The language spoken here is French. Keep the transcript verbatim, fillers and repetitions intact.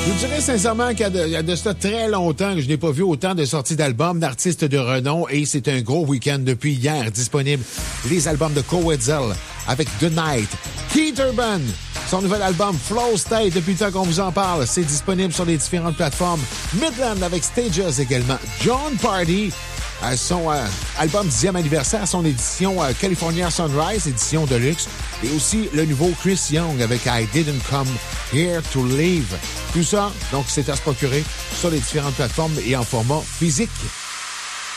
Je vous dirais sincèrement qu'il y a de, il y a de ça très longtemps que je n'ai pas vu autant de sorties d'albums d'artistes de renom et c'est un gros week-end depuis hier disponible. Les albums de Coetzel avec The Night, Keith Urban, son nouvel album Flow State depuis le temps qu'on vous en parle, c'est disponible sur les différentes plateformes. Midland avec Stages également. John Party, euh, son euh, album dixième anniversaire, son édition euh, California Sunrise, édition de luxe. Et aussi le nouveau Chris Young avec I Didn't Come Here to Live. Tout ça, donc, c'est à se procurer sur les différentes plateformes et en format physique.